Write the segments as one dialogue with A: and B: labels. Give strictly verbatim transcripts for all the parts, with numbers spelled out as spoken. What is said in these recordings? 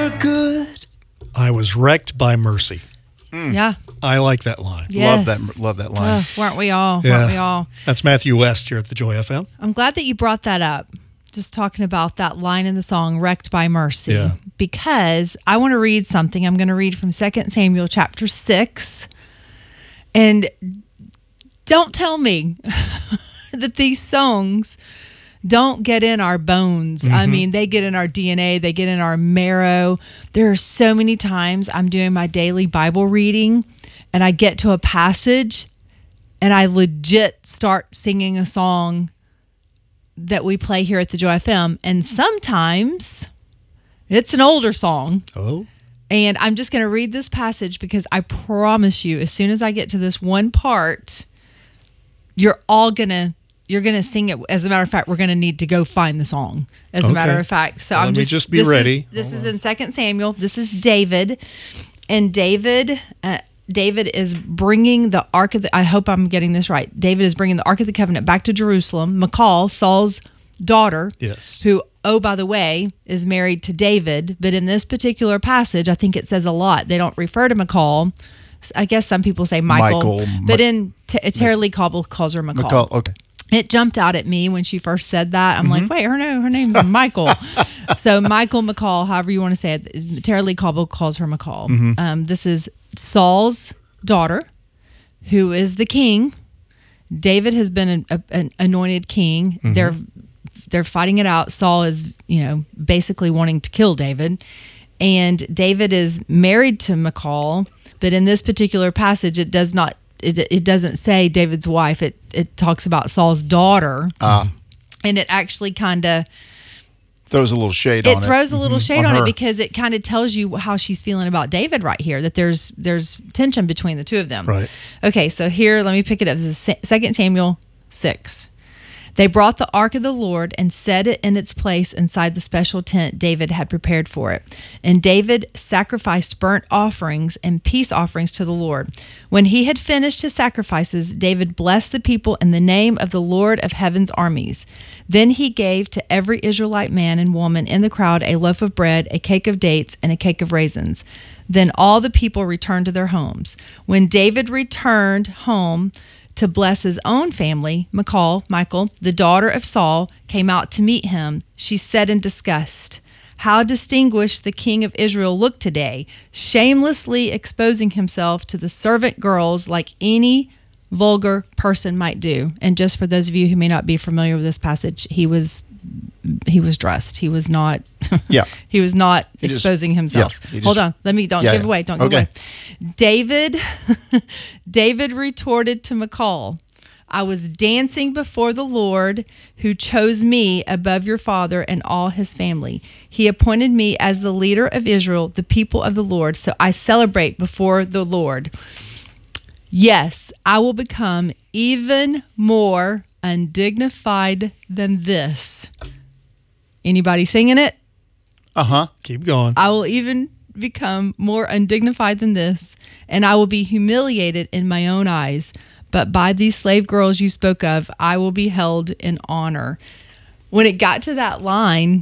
A: were good. I was wrecked by mercy.
B: Mm. Yeah.
A: I like that line.
B: Yes.
C: Love that. Love that line.
B: Oh, weren't we all?
A: Yeah.
B: Weren't we all?
A: That's Matthew West here at the Joy F M.
B: I'm glad that you brought that up. Just talking about that line in the song, Wrecked by Mercy.
A: Yeah.
B: Because I want to read something. I'm going to read from Second Samuel chapter six. And don't tell me that these songs don't get in our bones. Mm-hmm. I mean, they get in our D N A. They get in our marrow. There are so many times I'm doing my daily Bible reading and I get to a passage and I legit start singing a song that we play here at the Joy F M. And sometimes it's an older song.
A: Oh.
B: And I'm just going to read this passage because I promise you, as soon as I get to this one part, you're all going to You're going to sing it. As a matter of fact, we're going to need to go find the song, as
A: okay.
B: a matter of fact. So
A: Let
B: I'm
A: me
B: just,
A: just be
B: this
A: ready.
B: Is, this Hold is on. in Second Samuel. This is David. And David uh, David is bringing the Ark of the, I hope I'm getting this right. David is bringing the Ark of the Covenant back to Jerusalem. Michal, Saul's daughter,
A: yes.
B: who, oh, by the way, is married to David. But in this particular passage, I think it says a lot. They don't refer to Michal. I guess some people say Michael. Michael but in T- Tara Lee Cobble calls her Michal.
C: Michal, okay.
B: It jumped out at me when she first said that. I'm mm-hmm. like, wait, her name, her name's Michael. So Michael McCall, however you want to say it. Tara Lee Cobble calls her McCall. Mm-hmm. Um, this is Saul's daughter, who is the king. David has been an, a, an anointed king. Mm-hmm. They're they're fighting it out. Saul is, you know, basically wanting to kill David, and David is married to Michal. But in this particular passage, it does not. It, it doesn't say David's wife. It it talks about Saul's daughter, uh, and it actually kind of
C: throws a little shade
B: it
C: on it.
B: It throws a little mm-hmm. shade on, on it because it kind of tells you how she's feeling about David right here. That there's there's tension between the two of them.
A: Right. Okay.
B: So here, let me pick it up. This is Second Samuel six. They brought the ark of the Lord and set it in its place inside the special tent David had prepared for it. And David sacrificed burnt offerings and peace offerings to the Lord. When he had finished his sacrifices, David blessed the people in the name of the Lord of heaven's armies. Then he gave to every Israelite man and woman in the crowd a loaf of bread, a cake of dates, and a cake of raisins. Then all the people returned to their homes. When David returned home to bless his own family, Michal, Michael, the daughter of Saul, came out to meet him. She said in disgust, "How distinguished the king of Israel looked today, shamelessly exposing himself to the servant girls like any vulgar person might do." And just for those of you who may not be familiar with this passage, he was he was dressed. He was not
C: yeah.
B: he was not
C: he
B: exposing
C: just,
B: himself.
C: Yeah, just,
B: Hold on. Let me don't
C: yeah,
B: give
C: yeah.
B: away. Don't
C: okay.
B: give away. David David retorted to Michal, "I was dancing before the Lord who chose me above your father and all his family. He appointed me as the leader of Israel, the people of the Lord, so I celebrate before the Lord. Yes, I will become even more undignified than this." Anybody singing it?
C: Uh-huh.
A: Keep going.
B: "I will even become more undignified than this, and I will be humiliated in my own eyes. But by these slave girls you spoke of, I will be held in honor." When it got to that line,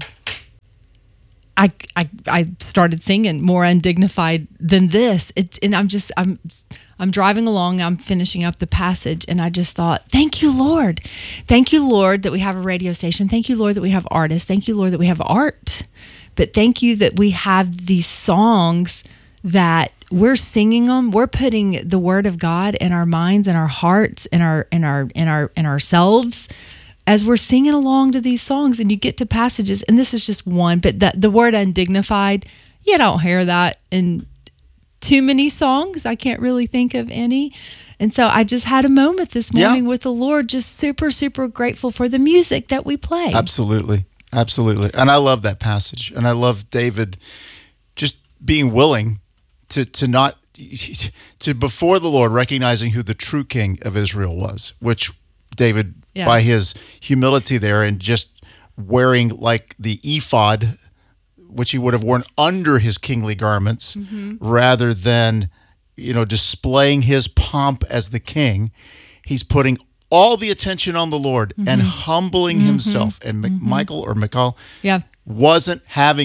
B: I I, I started singing "more undignified than this." It's and I'm just I'm I'm driving along. I'm finishing up the passage, and I just thought, "Thank you, Lord, thank you, Lord, that we have a radio station. Thank you, Lord, that we have artists. Thank you, Lord, that we have art. But thank you that we have these songs that we're singing them. We're putting the Word of God in our minds and our hearts and our in our in our in ourselves." As we're singing along to these songs, and you get to passages, and this is just one, but the, the word undignified, you don't hear that in too many songs. I can't really think of any. And so I just had a moment this morning yeah. with the Lord, just super, super grateful for the music that we play.
C: Absolutely. Absolutely. And I love that passage. And I love David just being willing to, to not, to before the Lord, recognizing who the true king of Israel was, which David, yeah. by his humility there and just wearing like the ephod, which he would have worn under his kingly garments, mm-hmm. rather than, you know, displaying his pomp as the king, he's putting all the attention on the Lord mm-hmm. and humbling mm-hmm. himself. And mm-hmm. Michael or Michal
B: yeah.
C: wasn't having it.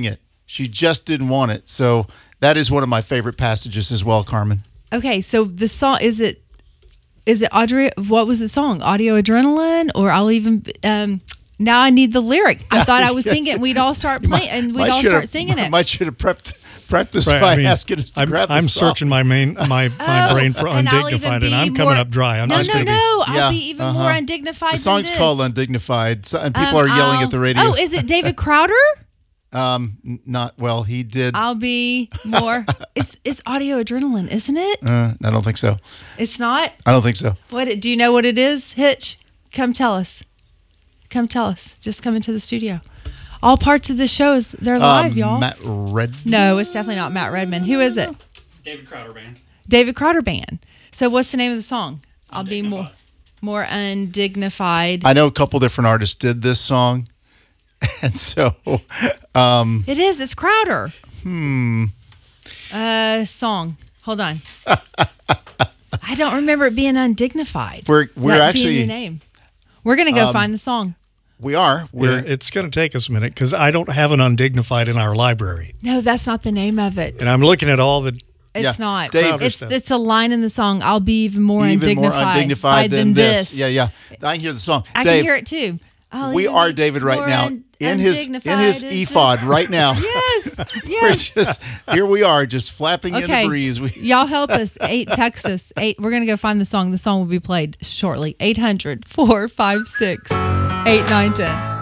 C: She just didn't want it. So that is one of my favorite passages as well, Carmen.
B: Okay, so the song is it is it Audrey? What was the song? Audio Adrenaline, or I'll even um. Now I need the lyric. I thought I was
C: Yes.
B: singing. We'd all start playing, and we'd
C: Might
B: all
C: should
B: start
C: have-
B: singing it.
C: Might should have prepped prepped this
A: Right,
C: by
A: I mean,
C: asking us to
A: I'm,
C: grab the
A: I'm
C: song.
A: searching my main my, my
B: Oh,
A: brain for
B: and I'll even
A: undignified, and
B: be
A: I'm coming
B: more-
A: up dry. I'm
B: no,
A: just
B: no,
A: gonna be-
B: no. I'll
C: Yeah,
B: be even
C: uh-huh.
B: more undignified.
C: The song's
B: than this.
C: called Undignified, so, and people
B: Um,
C: are yelling
B: I'll-
C: at the radio.
B: Oh, is it David Crowder?
C: um, n- not well. He did.
B: I'll be more. It's it's Audio Adrenaline, isn't it?
C: Uh, I don't think so.
B: It's not.
C: I don't think so.
B: What? it- Do you know what it is? Hitch, come tell us. Come tell us. Just come into the studio. All parts of the show is they're live,
C: Um,
B: y'all.
C: Matt Red.
B: No, it's definitely not Matt Redman. Who is it?
D: David Crowder Band.
B: David Crowder Band. So what's the name of the song? I'll be more
D: Undignified.
B: more undignified.
C: I know a couple different artists did this song, and so um,
B: It is. It's Crowder. Hmm. Uh, song. Hold on. I don't remember it being undignified.
C: We're- we're
B: That
C: actually-
B: being the name. We're gonna go
C: Um,
B: find the song.
C: we are.
A: We're,
C: We're
A: it's going to take us a minute because I don't have an undignified in our library,
B: No, that's not the name of it.
A: and I'm looking at all the.
B: It's
C: Yeah,
B: not.
C: Dave-
B: it's it's a line in the song. I'll be even more
C: even
B: undignified,
C: more undignified than, this.
B: this.
C: Yeah, yeah. I can hear the song.
B: I
C: Dave,
B: can hear it too. I'll
C: we
B: even
C: are
B: be
C: David right
B: more
C: now
B: un-
C: in his in
B: undignified
C: his
B: as
C: ephod
B: this.
C: right now.
B: Yes,
C: We're
B: yes.
C: just here. We are just flapping in
B: Okay,
C: the breeze. We,
B: y'all help us. Eight, text us. Eight. We're gonna go find the song. The song will be played shortly. eight hundred, four five six, eight nine ten.